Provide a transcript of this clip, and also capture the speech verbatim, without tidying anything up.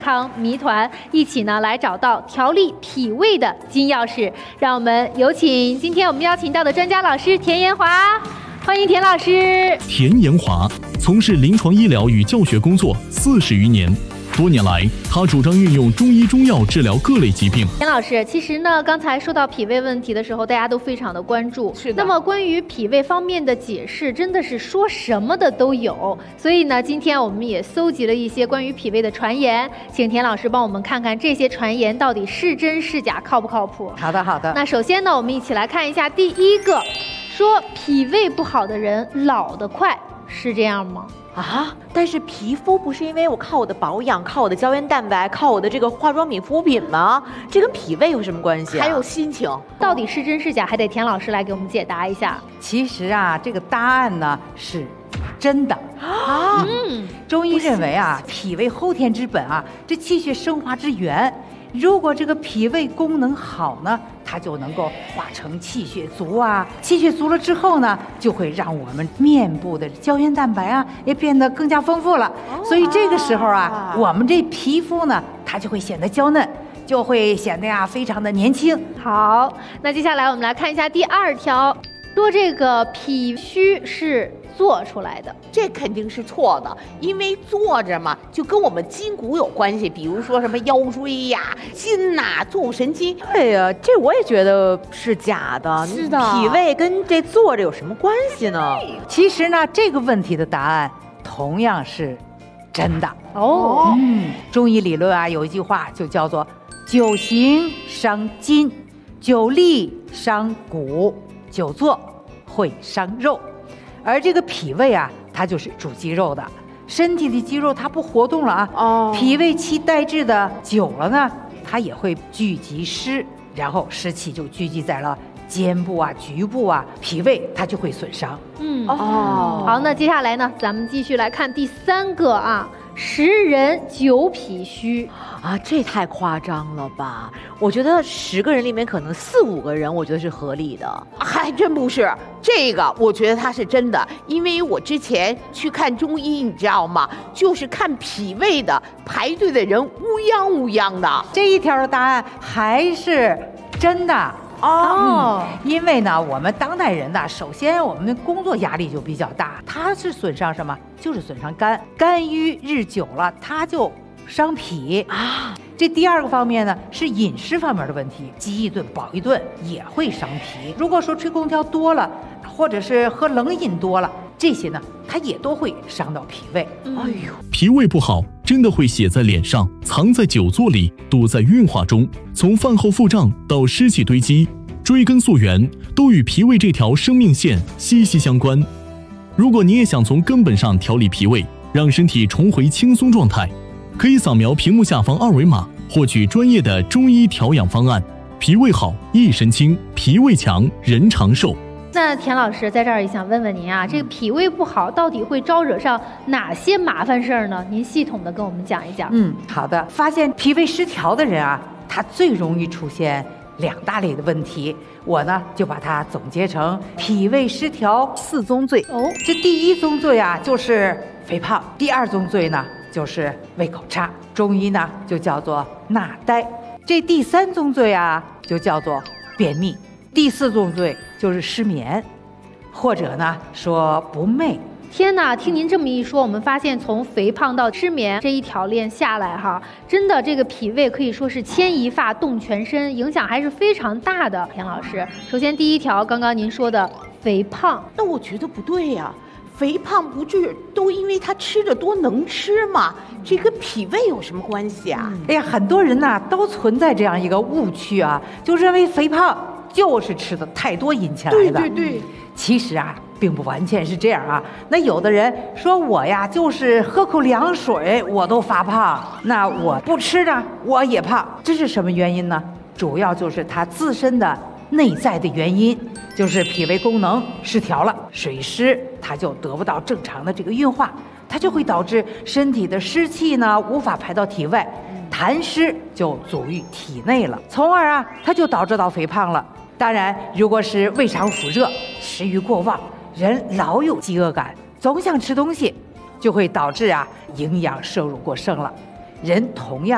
康谜团，一起呢来找到调理脾胃的金钥匙。让我们有请今天我们邀请到的专家老师田延华，欢迎田老师。 田延华从事临床医疗与教学工作四十余年。多年来，他主张运用中医中药治疗各类疾病。 田老师，其实呢，刚才说到脾胃问题的时候，大家都非常的关注。 是的。 那么关于脾胃方面的解释，真的是说什么的都有。所以呢，今天我们也搜集了一些关于脾胃的传言，请田老师帮我们看看这些传言到底是真是假，靠不靠谱？ 好的，好的。 那首先呢，我们一起来看一下第一个，说脾胃不好的人老得快，是这样吗？ 啊！但是皮肤不是因为我靠我的保养，靠我的胶原蛋白，靠我的这个化妆品、护肤品吗？这跟脾胃有什么关系啊？ 还有心情， 到底是真是假，还得田老师来给我们解答一下。 其实啊，这个答案呢是真的啊。嗯，中医认为啊，脾胃后天之本啊，这气血生化之源。如果这个脾胃功能好呢，它就能够化成气血足啊。气血足了之后呢，就会让我们面部的胶原蛋白啊也变得更加丰富了。哦、所以这个时候啊，啊我们这皮肤呢，它就会显得娇嫩，就会显得呀非常的年轻。 好，那接下来我们来看一下第二条，说这个脾虚是做出来的， 这肯定是错的，因为坐着嘛，就跟我们筋骨有关系，比如说什么腰椎呀、筋呐、坐骨神经。 哎呀，这我也觉得是假的。 是的， 脾胃跟这坐着有什么关系呢？ 其实呢，这个问题的答案同样是真的哦。 嗯，中医理论啊有一句话就叫做“久行伤筋，久立伤骨，久坐会伤肉”。而这个脾胃啊，它就是主肌肉的，身体的肌肉它不活动了啊，哦，脾胃气代滞的久了呢，它也会聚集湿，然后湿气就聚集在了肩部啊、局部啊，脾胃它就会损伤。 嗯哦，好，那接下来呢，咱们继续来看第三个啊，十人九脾虚啊，这太夸张了吧？我觉得十个人里面可能四五个人，我觉得是合理的。 还真不是，这个我觉得它是真的，因为我之前去看中医，你知道吗？就是看脾胃的，排队的人乌泱乌泱的。 这一条的答案还是真的。哦、嗯，因为呢，我们当代人呢，首先我们的工作压力就比较大，它是损伤什么？就是损伤肝，肝郁日久了，它就伤脾啊。这第二个方面呢，是饮食方面的问题，饥一顿饱一顿也会伤脾。如果说吹空调多了，或者是喝冷饮多了，这些呢，它也都会伤到脾胃。 嗯、哎呦，脾胃不好，真的会写在脸上，藏在久坐里，堵在运化中。从饭后腹胀到湿气堆积，追根溯源，都与脾胃这条生命线息息相关。如果你也想从根本上调理脾胃，让身体重回轻松状态，可以扫描屏幕下方二维码，获取专业的中医调养方案。脾胃好，一身轻；脾胃强，人长寿。 那田老师在这儿也想问问您啊，这个脾胃不好到底会招惹上哪些麻烦事儿呢？您系统的跟我们讲一讲。 嗯，好的。发现脾胃失调的人啊，他最容易出现两大类的问题，我呢就把它总结成脾胃失调四宗罪。哦，这第一宗罪啊就是肥胖，第二宗罪呢就是胃口差，中医呢就叫做纳呆。这第三宗罪啊就叫做便秘，第四宗罪就是失眠，或者呢说不寐。 天哪，听您这么一说，我们发现从肥胖到失眠这一条链下来哈，真的这个脾胃可以说是牵一发动全身，影响还是非常大的。田老师，首先第一条，刚刚您说的肥胖， 那我觉得不对呀、啊，肥胖不是都因为他吃的多能吃吗？这跟脾胃有什么关系啊？ 哎呀，很多人呐、啊、都存在这样一个误区啊，就认为肥胖就是吃的太多引起来的。 对对对， 其实啊并不完全是这样啊。那有的人说我呀就是喝口凉水我都发胖，那我不吃呢我也胖，这是什么原因呢？主要就是他自身的内在的原因，就是脾胃功能失调了，水湿它就得不到正常的这个运化，它就会导致身体的湿气呢无法排到体外，痰湿就阻于体内了，从而啊它就导致到肥胖了。当然如果是胃肠腑热，食欲过旺，人老有饥饿感，总想吃东西，就会导致啊营养摄入过剩了，人同样